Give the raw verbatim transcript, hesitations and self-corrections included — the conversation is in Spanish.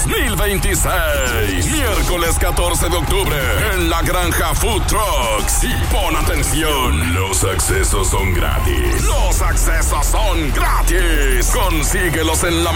mil veintiséis. Miércoles catorce de octubre en la Granja Food Trucks. Y pon atención, los accesos son gratis. Los accesos son gratis. Consíguelos en la